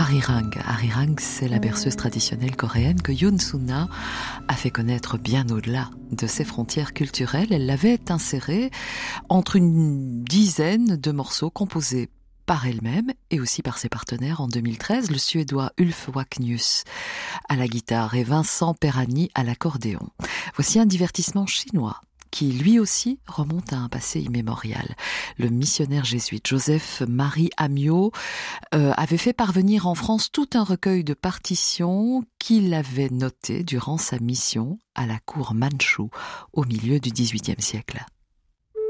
Arirang. Arirang, c'est la berceuse traditionnelle coréenne que Yoon Soo-na a fait connaître bien au-delà de ses frontières culturelles. Elle l'avait insérée entre une dizaine de morceaux composés par elle-même et aussi par ses partenaires en 2013, le Suédois Ulf Wacknius à la guitare et Vincent Perani à l'accordéon. Voici un divertissement chinois qui lui aussi remonte à un passé immémorial. Le missionnaire jésuite Joseph-Marie Amiot avait fait parvenir en France tout un recueil de partitions qu'il avait notées durant sa mission à la cour mandchoue au milieu du XVIIIe siècle.